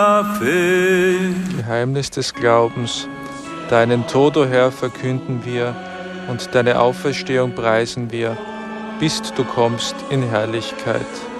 Geheimnis des Glaubens. Deinen Tod, o Herr, verkünden wir und deine Auferstehung preisen wir, bis du kommst in Herrlichkeit.